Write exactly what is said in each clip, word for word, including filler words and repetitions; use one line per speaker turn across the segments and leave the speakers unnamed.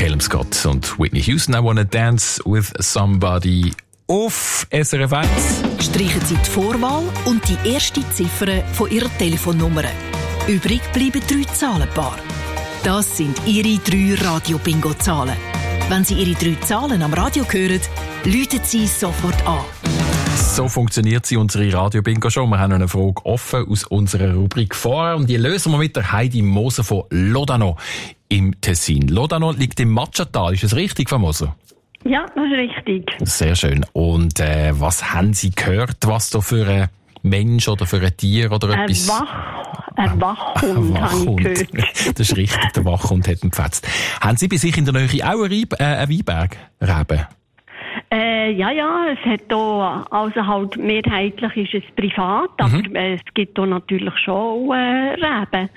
Calum Scott und Whitney Houston, I Wanna Dance with Somebody auf S R F eins.
Streichen Sie die Vorwahl und die erste Ziffer von Ihrer Telefonnummer. Übrig bleiben drei Zahlenpaare. Das sind Ihre drei Radio-Bingo-Zahlen. Wenn Sie Ihre drei Zahlen am Radio hören, läuten Sie sofort an.
So funktioniert sie, unsere Radio-Bingo-Show. Wir haben noch eine Frage offen aus unserer Rubrik vorher und die lösen wir mit der Heidi Moser von Lodano im Tessin. Lodano liegt im Matschatal, ist das richtig, Frau Moser?
Ja, das ist richtig.
Sehr schön. Und äh, was haben Sie gehört, was da für ein Mensch oder für ein Tier oder
ein
etwas...
Wach, ein Wachhund, habe ich gehört.
Das ist richtig, der Wachhund hat ihn gepfetzt. Haben Sie bei sich in der Nähe auch einen, Reib, äh, einen Weinberg, Reben?
Äh, ja, ja, es hat da, also halt mehrheitlich ist es privat, aber
Mhm.
äh, es gibt da natürlich schon äh, Reben.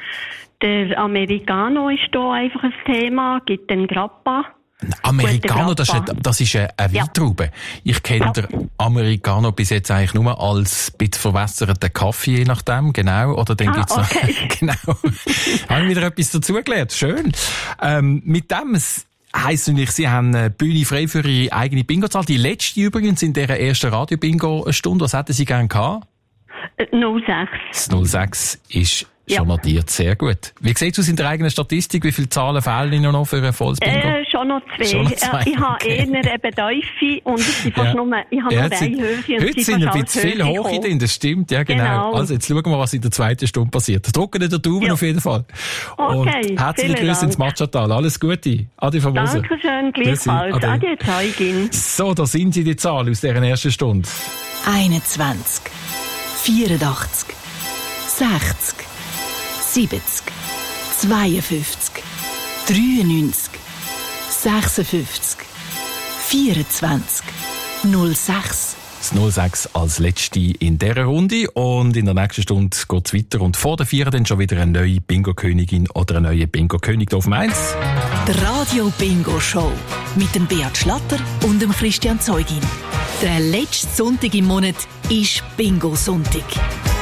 Der Americano ist da einfach ein Thema, gibt den Grappa.
Americano, das ist, ein- das ist eine, eine
Ja.
Weintraube. Ich kenne
Ja.
den Americano bis jetzt eigentlich nur als ein bisschen verwässerten Kaffee, je nachdem, genau. Oder dann
Ah,
gibt's noch,
okay.
genau. Habe ich wieder etwas dazugelernt. Schön. Ähm, mit dem, es heisst natürlich, Sie haben eine Bühne frei für Ihre eigene Bingo-Zahl. Die letzte übrigens in dieser ersten Radio-Bingo-Stunde. Was hätten Sie gerne gehabt?
Äh, null sechs.
Das null sechs ist
Ja.
schon notiert. Sehr gut. Wie sieht es aus in der eigenen Statistik? Wie viele Zahlen fehlen Ihnen noch für ein volles Bingo?
Äh, schon noch zwei.
Schon noch zwei,
Äh, ich habe
okay.
eher eben Tiefe und es sind fast
Ja.
nur, ich habe
Ja,
nur
jetzt
eine
sind-
Höhe und
Heute
sie
sind ein
fast
bisschen
als
viel
Höhe
hoch
gekommen.
drin, das stimmt, ja genau.
Genau.
Also jetzt schauen wir, was in der zweiten Stunde passiert. Drücken Sie den Daumen
Ja.
auf jeden Fall.
Okay,
Und herzliche
vielen
Grüße
Dank.
ins Matschatal. Alles Gute. Adi von Moser.
Dankeschön,
Grüezi.
gleichfalls.
Ade.
Adieu, Zeugin.
So, da sind Sie die Zahl aus dieser ersten Stunde.
einundzwanzig, vierundachtzig, sechzig, siebzig, zweiundfünfzig, dreiundneunzig, sechsundfünfzig, vierundzwanzig, null sechs.
Das null sechs als letzte in dieser Runde. Und in der nächsten Stunde geht es weiter. Und vor der vier dann schon wieder eine neue Bingo-Königin oder ein neuer Bingo-König hier auf Mainz.
Die Radio Bingo Show mit dem Beat Schlatter und dem Christian Zeugin. Der letzte Sonntag im Monat ist Bingo Sonntag.